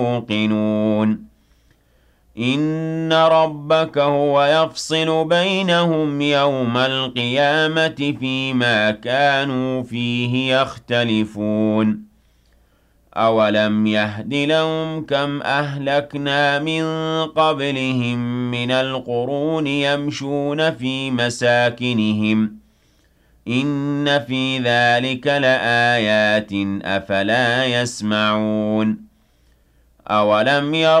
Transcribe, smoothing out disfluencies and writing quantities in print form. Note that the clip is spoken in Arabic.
موقنون إن ربك هو يفصل بينهم يوم القيامة فيما كانوا فيه يختلفون أولم يهد لهم كم أهلكنا من قبلهم من القرون يمشون في مساكنهم إن في ذلك لآيات أفلا يسمعون أولم يروا